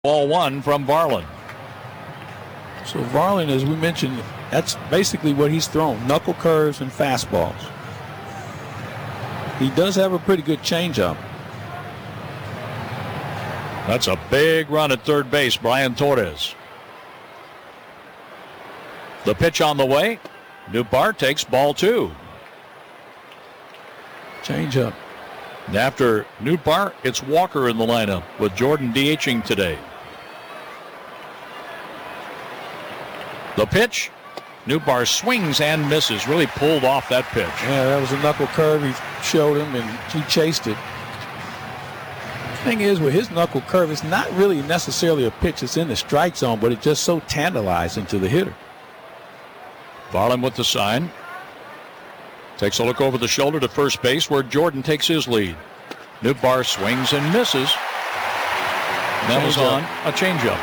Ball one from Varlin. So Varlin, as we mentioned, that's basically what he's thrown, knuckle curves and fastballs. He does have a pretty good changeup. That's a big run at third base, Brian Torres. The pitch on the way. Nootbaar takes ball two. Changeup. And after Nootbaar, it's Walker in the lineup with Jordan DHing today. The pitch. Nootbaar swings and misses. Really pulled off that pitch. Yeah, that was a knuckle curve. He showed him and he chased it. The thing is, with his knuckle curve, it's not really necessarily a pitch that's in the strike zone, but it's just so tantalizing to the hitter. Varlin with the sign. Takes a look over the shoulder to first base where Jordan takes his lead. Nootbaar swings and misses. That was on a changeup.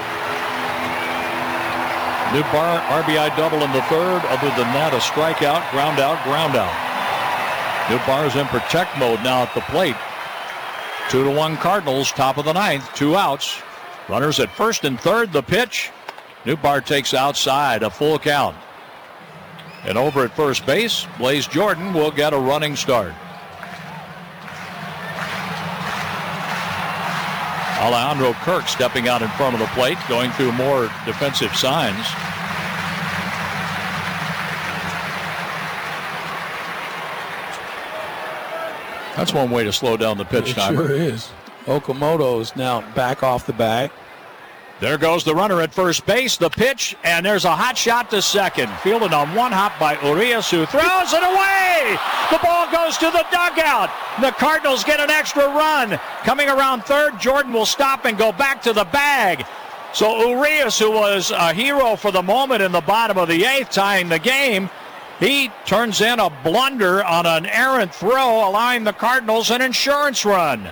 Nootbaar RBI double in the third. Other than that, a strikeout, ground out, ground out. Nootbaar is in protect mode now at the plate. 2-1 Cardinals, top of the ninth, 2 outs. Runners at first and third. The pitch. Nootbaar takes outside, a full count. And over at first base, Blaze Jordan will get a running start. Alejandro Kirk stepping out in front of the plate, going through more defensive signs. That's one way to slow down the pitch timer. It sure is. Okamoto is now back off the bag. There goes the runner at first base. The pitch, and there's a hot shot to second. Fielded on one hop by Urias, who throws it away. The ball goes to the dugout. The Cardinals get an extra run. Coming around third, Jordan will stop and go back to the bag. So Urias, who was a hero for the moment in the bottom of the eighth, tying the game, he turns in a blunder on an errant throw, allowing the Cardinals an insurance run.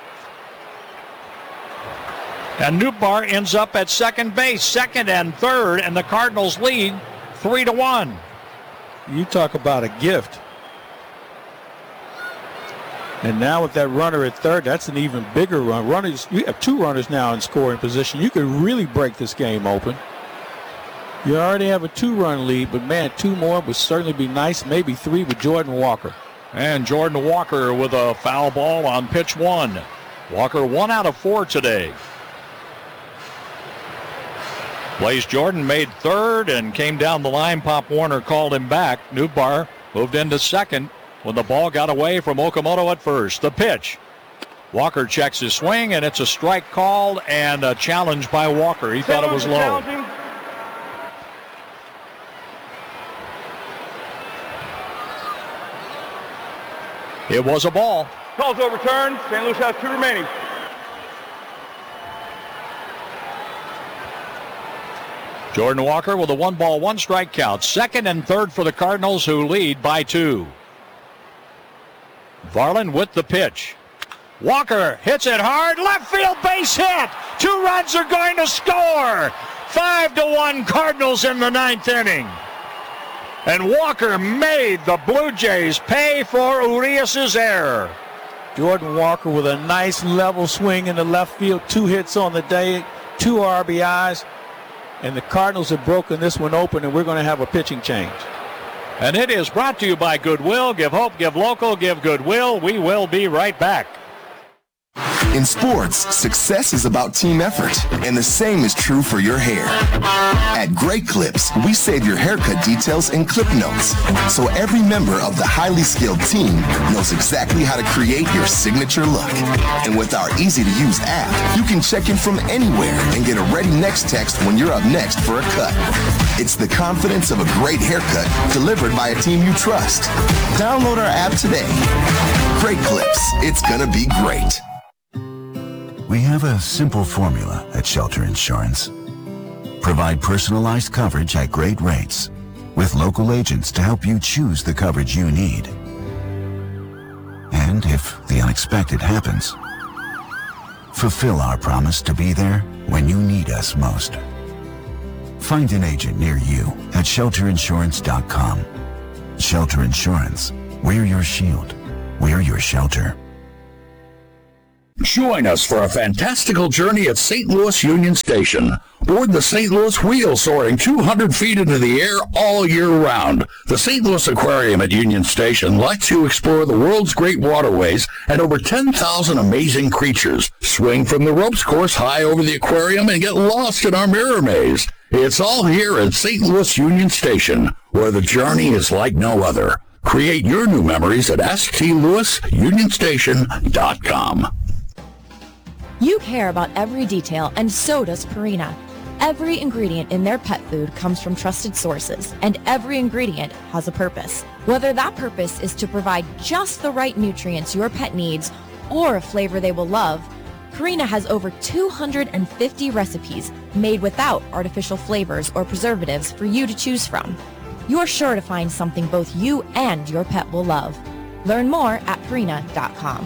And Nootbaar ends up at second base, second and third, and the Cardinals lead 3-1. You talk about a gift. And now with that runner at third, that's an even bigger run. You have 2 runners now in scoring position. You could really break this game open. You already have a 2-run lead, but man, 2 more would certainly be nice. Maybe 3 with Jordan Walker. And Jordan Walker with a foul ball on pitch 1. Walker 1 out of 4 today. Blaze Jordan made third and came down the line. Pop Warner called him back. Nootbaar moved into second when the ball got away from Okamoto at first. The pitch. Walker checks his swing, and it's a strike called and a challenge by Walker. He thought it was low. It was a ball. Call's overturned. St. Louis has 2 remaining. Jordan Walker with a 1-ball, 1-strike count. Second and third for the Cardinals, who lead by 2. Varlin with the pitch. Walker hits it hard. Left field base hit. 2 runs are going to score. 5-1 Cardinals in the 9th inning. And Walker made the Blue Jays pay for Urias' error. Jordan Walker with a nice level swing in the left field. 2 hits on the day, 2 RBIs. And the Cardinals have broken this one open, and we're going to have a pitching change. And it is brought to you by Goodwill. Give hope, give local, give Goodwill. We will be right back. In sports, success is about team effort, and the same is true for your hair. At Great Clips, we save your haircut details in clip notes, so every member of the highly skilled team knows exactly how to create your signature look. And with our easy-to-use app, you can check in from anywhere and get a ready next text when you're up next for a cut. It's the confidence of a great haircut delivered by a team you trust. Download our app today. Great Clips. It's gonna be great. We have a simple formula at Shelter Insurance. Provide personalized coverage at great rates with local agents to help you choose the coverage you need. And if the unexpected happens, fulfill our promise to be there when you need us most. Find an agent near you at shelterinsurance.com. Shelter Insurance. We're your shield. We're your shelter. Join us for a fantastical journey at St. Louis Union Station. Board the St. Louis Wheel soaring 200 feet into the air all year round. The St. Louis Aquarium at Union Station lets you explore the world's great waterways and over 10,000 amazing creatures. Swing from the ropes course high over the aquarium and get lost in our mirror maze. It's all here at St. Louis Union Station, where the journey is like no other. Create your new memories at stlouisunionstation.com. You care about every detail, and so does Purina. Every ingredient in their pet food comes from trusted sources, and every ingredient has a purpose. Whether that purpose is to provide just the right nutrients your pet needs or a flavor they will love, Purina has over 250 recipes made without artificial flavors or preservatives for you to choose from. You're sure to find something both you and your pet will love. Learn more at Purina.com.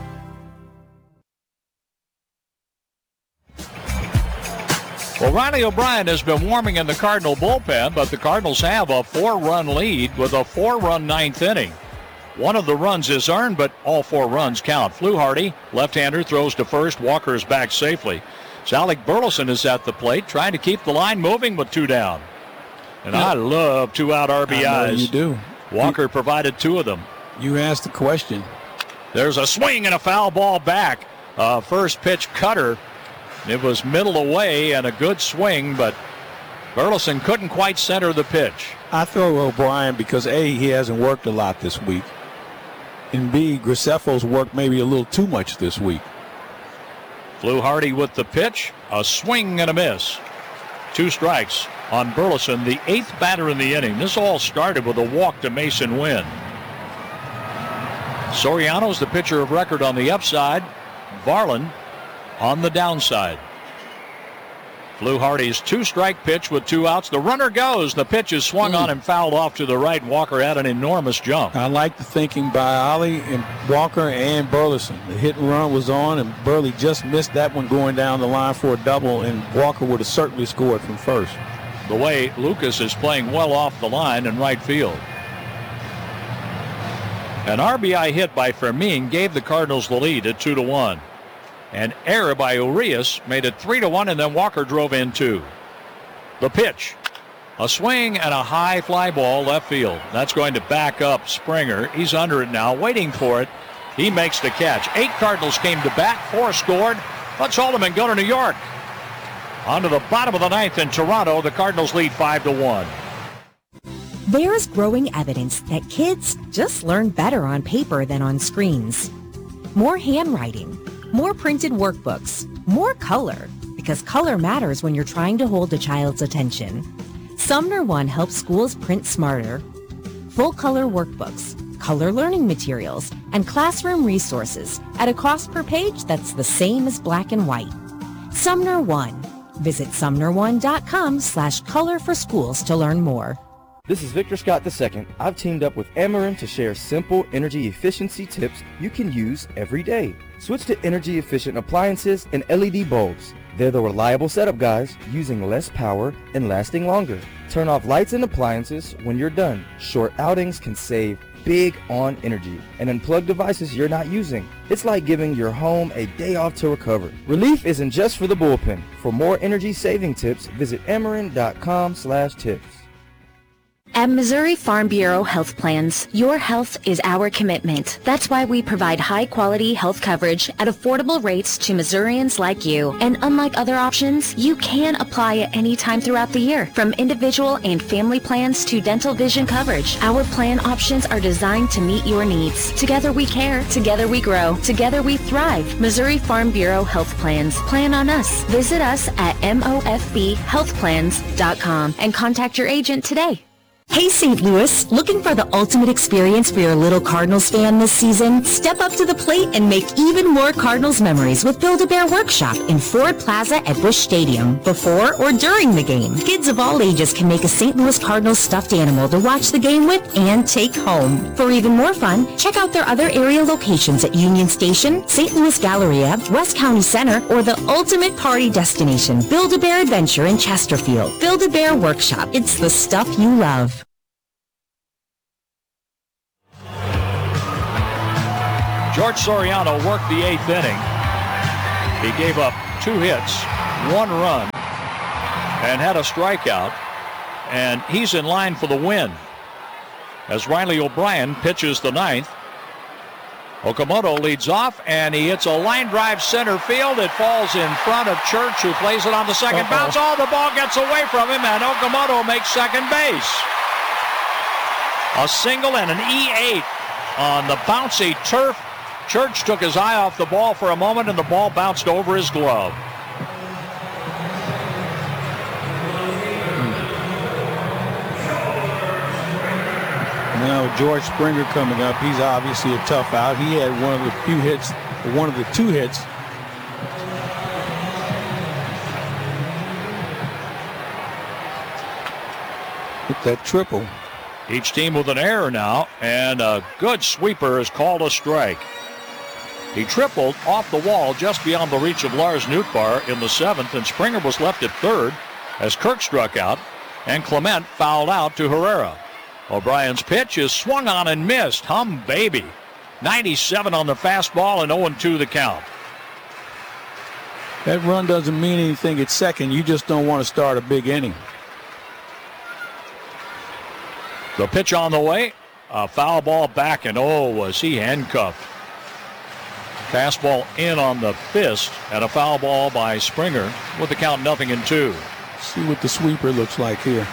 Well, Riley O'Brien has been warming in the Cardinal bullpen, but the Cardinals have a 4-run lead with a 4-run ninth inning. One of the runs is earned, but all 4 runs count. Fluharty, left-hander, throws to first. Walker is back safely. Alec Burleson is at the plate, trying to keep the line moving with 2 down. And I love 2-out RBIs. I know you do. Walker provided 2 of them. You asked the question. There's a swing and a foul ball back. First pitch cutter. It was middle away and a good swing, but Burleson couldn't quite center the pitch. I throw O'Brien because, A, he hasn't worked a lot this week, and B, Grisefo's worked maybe a little too much this week. Fluharty with the pitch, a swing and a miss. 2 strikes on Burleson, the 8th batter in the inning. This all started with a walk to Mason Wynn. Soriano's the pitcher of record on the upside. Varland on the downside. Fluharty's 2-strike pitch with 2 outs. The runner goes. The pitch is swung on and fouled off to the right. Walker had an enormous jump. I like the thinking by Ollie and Walker and Burleson. The hit and run was on, and Burley just missed that one going down the line for a double, and Walker would have certainly scored from first. The way Lucas is playing well off the line in right field. An RBI hit by Fermin gave the Cardinals the lead at 2-1. An error by Urias made it 3-1, and then Walker drove in 2. The pitch. A swing and a high fly ball left field. That's going to back up Springer. He's under it now, waiting for it. He makes the catch. 8 Cardinals came to bat, 4 scored. Let's hold them and go to New York. On to the bottom of the 9th in Toronto. The Cardinals lead 5-1. There's growing evidence that kids just learn better on paper than on screens. More handwriting, more printed workbooks, more color, because color matters when you're trying to hold a child's attention. Sumner One helps schools print smarter. Full-color workbooks, color learning materials, and classroom resources at a cost per page that's the same as black and white. Sumner One. Visit sumner1.com/color for schools to learn more. This is Victor Scott II. I've teamed up with Ameren to share simple energy efficiency tips you can use every day. Switch to energy efficient appliances and LED bulbs. They're the reliable setup guys, using less power and lasting longer. Turn off lights and appliances when you're done. Short outings can save big on energy, and unplug devices you're not using. It's like giving your home a day off to recover. Relief isn't just for the bullpen. For more energy saving tips, visit Ameren.com/tips. At Missouri Farm Bureau Health Plans, your health is our commitment. That's why we provide high-quality health coverage at affordable rates to Missourians like you. And unlike other options, you can apply at any time throughout the year. From individual and family plans to dental vision coverage, our plan options are designed to meet your needs. Together we care. Together we grow. Together we thrive. Missouri Farm Bureau Health Plans. Plan on us. Visit us at mofbhealthplans.com and contact your agent today. Hey St. Louis, looking for the ultimate experience for your little Cardinals fan this season? Step up to the plate and make even more Cardinals memories with Build-A-Bear Workshop in Ford Plaza at Busch Stadium, before or during the game. Kids of all ages can make a St. Louis Cardinals stuffed animal to watch the game with and take home. For even more fun, check out their other area locations at Union Station, St. Louis Galleria, West County Center, or the ultimate party destination, Build-A-Bear Adventure in Chesterfield. Build-A-Bear Workshop, it's the stuff you love. George Soriano worked the 8th inning. He gave up 2 hits, 1 run, and had a strikeout. And he's in line for the win. As Riley O'Brien pitches the 9th. Okamoto leads off, and he hits a line drive center field. It falls in front of Church, who plays it on the second bounce. Oh, the ball gets away from him, and Okamoto makes second base. A single and an E8 on the bouncy turf. Church took his eye off the ball for a moment, and the ball bounced over his glove. Now George Springer coming up. He's obviously a tough out. He had one of the few hits, one of the 2 hits. Hit that triple. Each team with an error now, and a good sweeper is called a strike. He tripled off the wall just beyond the reach of Lars Nootbaar in the 7th, and Springer was left at 3rd as Kirk struck out, and Clement fouled out to Herrera. O'Brien's pitch is swung on and missed. Hum baby. 97 on the fastball and 0-2 the count. That run doesn't mean anything at second. You just don't want to start a big inning. The pitch on the way. A foul ball back, and was he handcuffed. Fastball in on the fist, and a foul ball by Springer with the count 0-2. See what the sweeper looks like here.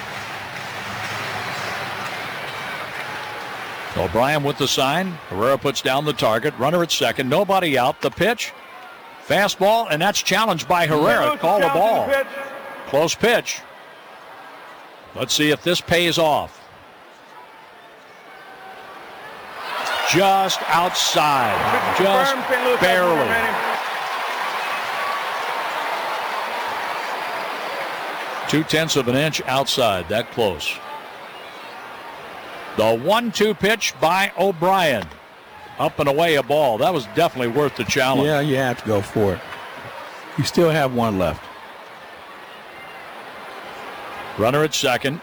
O'Brien with the sign. Herrera puts down the target. Runner at second. Nobody out. The pitch. Fastball, and that's challenged by Herrera. Call the ball. Close pitch. Let's see if this pays off. Just outside. Just barely. Two-tenths of an inch outside. That close. The 1-2 pitch by O'Brien. Up and away a ball. That was definitely worth the challenge. Yeah, you have to go for it. You still have 1 left. Runner at second.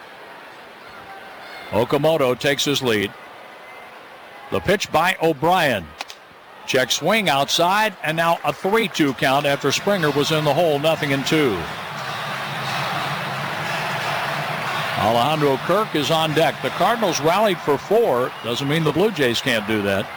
Okamoto takes his lead. The pitch by O'Brien. Check swing outside, and now a 3-2 count after Springer was in the hole, 0-2. Alejandro Kirk is on deck. The Cardinals rallied for 4. Doesn't mean the Blue Jays can't do that.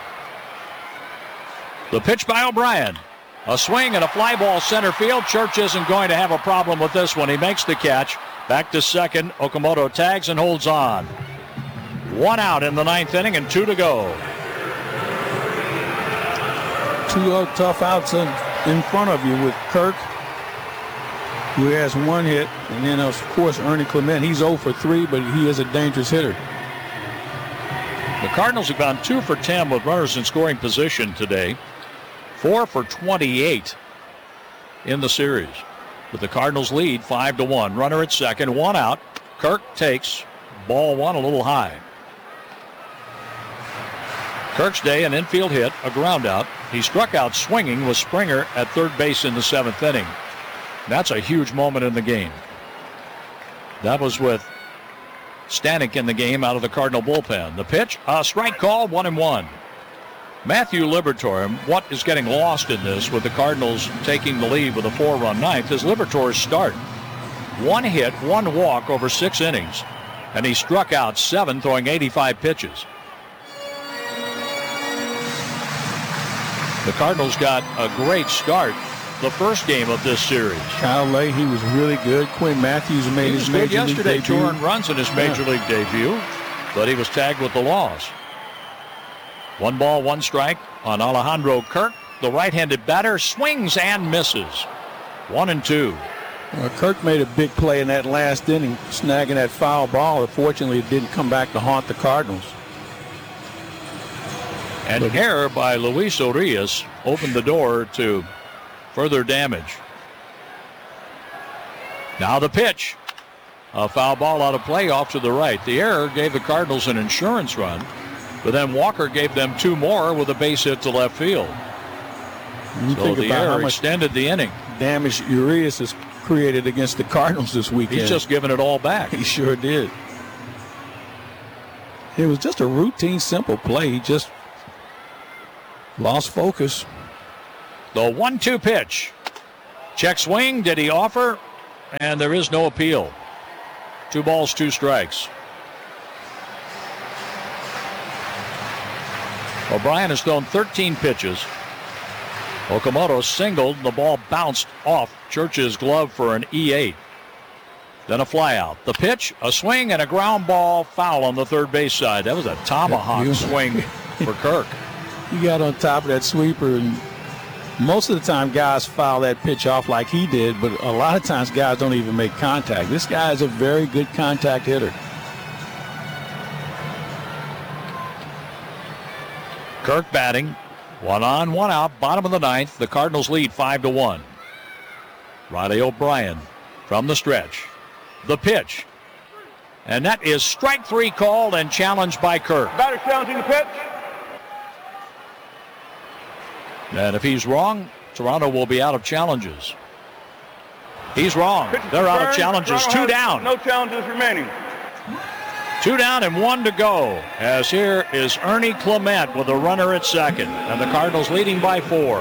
The pitch by O'Brien. A swing and a fly ball center field. Church isn't going to have a problem with this one. He makes the catch. Back to second. Okamoto tags and holds on. 1 out in the 9th inning and 2 to go. 2 tough outs in front of you with Kirk, who has 1 hit, and then of course Ernie Clement. He's 0 for 3, but he is a dangerous hitter. The Cardinals have gone 2 for 10 with runners in scoring position today. 4 for 28 in the series. With the Cardinals lead 5-1. Runner at second, 1 out. Kirk takes ball 1 a little high. Kirk's day, an infield hit, a ground out. He struck out swinging with Springer at third base in the 7th inning. That's a huge moment in the game. That was with Stanek in the game out of the Cardinal bullpen. The pitch, a strike call, 1-1. Matthew Liberatore, what is getting lost in this with the Cardinals taking the lead with a 4-run 9th is Liberatore's start. 1 hit, 1 walk over 6 innings, and he struck out 7, throwing 85 pitches. The Cardinals got a great start the first game of this series. Kyle Lay, he was really good. Quinn Matthews made his major league debut. Yesterday, 2 earned runs in his major league debut, but he was tagged with the loss. 1 ball, 1 strike on Alejandro Kirk. The right-handed batter swings and misses. 1-2. Kirk made a big play in that last inning, snagging that foul ball. Unfortunately, it didn't come back to haunt the Cardinals. An error by Luis Urias opened the door to further damage. Now the pitch. A foul ball out of play off to the right. The error gave the Cardinals an insurance run, but then Walker gave them 2 more with a base hit to left field. So the error extended the inning. Damage Urias has created against the Cardinals this weekend. He's just giving it all back. He sure did. It was just a routine, simple play. He just lost focus. The 1-2 pitch. Check swing. Did he offer? And there is no appeal. 2 balls, 2 strikes. O'Brien has thrown 13 pitches. Okamoto singled. The ball bounced off Church's glove for an E8. Then a flyout. The pitch, a swing, and a ground ball foul on the third base side. That was a tomahawk swing for Kirk. He got on top of that sweeper, and most of the time guys foul that pitch off like he did, but a lot of times guys don't even make contact. This guy is a very good contact hitter. Kirk batting. 1 on, 1 out, bottom of the 9th. The Cardinals lead 5-1. Riley O'Brien from the stretch. The pitch. And that is strike 3 called and challenged by Kirk. Batter challenging the pitch. And if he's wrong, Toronto will be out of challenges. He's wrong. They're out of challenges. Toronto 2 down. No challenges remaining. 2 down and 1 to go. As here is Ernie Clement with a runner at second. And the Cardinals leading by 4.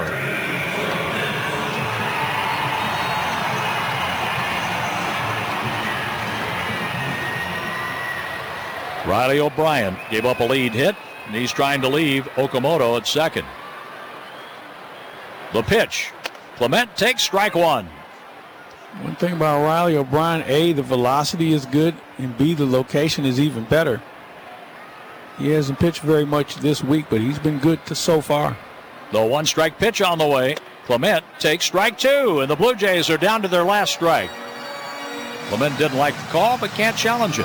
Riley O'Brien gave up a lead hit, and he's trying to leave Okamoto at second. The pitch. Clement takes strike 1. One thing about Riley O'Brien, A, the velocity is good, and B, the location is even better. He hasn't pitched very much this week, but he's been good so far. The 1-strike pitch on the way. Clement takes strike 2, and the Blue Jays are down to their last strike. Clement didn't like the call, but can't challenge it.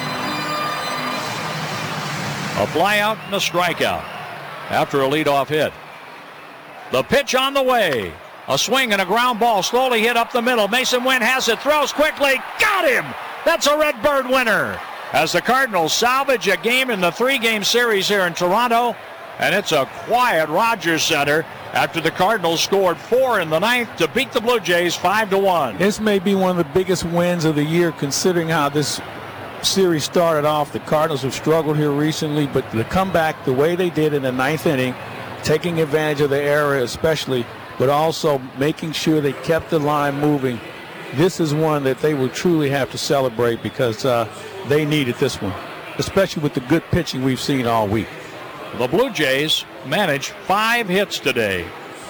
A flyout and a strikeout after a leadoff hit. The pitch on the way. A swing and a ground ball slowly hit up the middle. Mason Wynn has it, throws quickly, got him! That's a Redbird winner. As the Cardinals salvage a game in the 3-game series here in Toronto, and it's a quiet Rogers Center after the Cardinals scored 4 in the 9th to beat the Blue Jays 5-1. This may be one of the biggest wins of the year considering how this series started off. The Cardinals have struggled here recently, but the comeback the way they did in the 9th inning, taking advantage of the error especially, but also making sure they kept the line moving. This is one that they will truly have to celebrate because they needed this one, especially with the good pitching we've seen all week. The Blue Jays managed 5 hits today.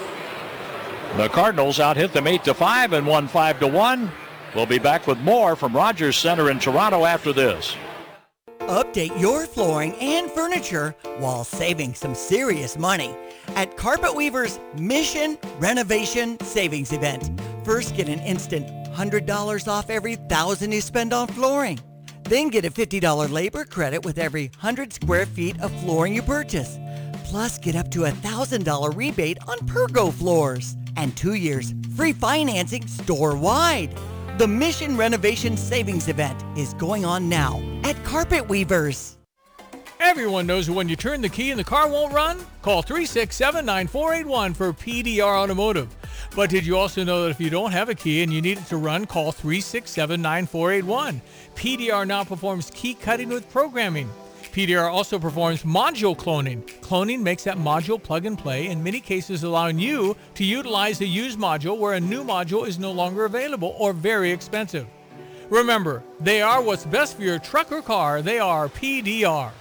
The Cardinals out-hit them 8-5 and won 5-1. We'll be back with more from Rogers Center in Toronto after this. Update your flooring and furniture while saving some serious money at Carpet Weaver's Mission Renovation Savings Event. First, get an instant $100 off every $1,000 you spend on flooring. Then get a $50 labor credit with every 100 square feet of flooring you purchase. Plus, get up to a $1,000 rebate on Pergo floors. And 2 years free financing store-wide. The Mission Renovation Savings Event is going on now at Carpet Weavers. Everyone knows when you turn the key and the car won't run? Call 367-9481 for PDR Automotive. But did you also know that if you don't have a key and you need it to run, call 367-9481. PDR now performs key cutting with programming. PDR also performs module cloning. Cloning makes that module plug and play, in many cases allowing you to utilize a used module where a new module is no longer available or very expensive. Remember, they are what's best for your truck or car. They are PDR.